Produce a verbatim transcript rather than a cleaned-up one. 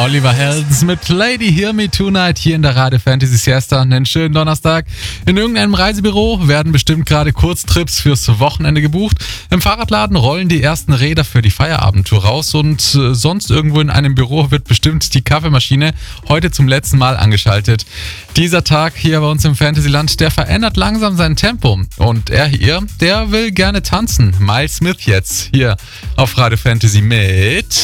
Oliver Heldens mit Lady Hear Me Tonight hier in der Radio Fantasy Siesta. Einen schönen Donnerstag. In irgendeinem Reisebüro werden bestimmt gerade Kurztrips fürs Wochenende gebucht. Im Fahrradladen rollen die ersten Räder für die Feierabendtour raus und äh, sonst irgendwo in einem Büro wird bestimmt die Kaffeemaschine heute zum letzten Mal angeschaltet. Dieser Tag hier bei uns im Fantasyland, der verändert langsam sein Tempo. Und er hier, der will gerne tanzen. Miles Smith jetzt hier auf Radio Fantasy mit